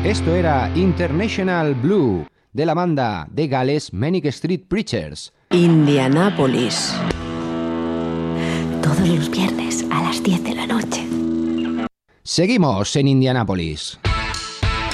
Esto era International Blue, de la banda de Gales Manic Street Preachers. Indianápolis. Todos los viernes a las 10 de la noche. Seguimos en Indianápolis.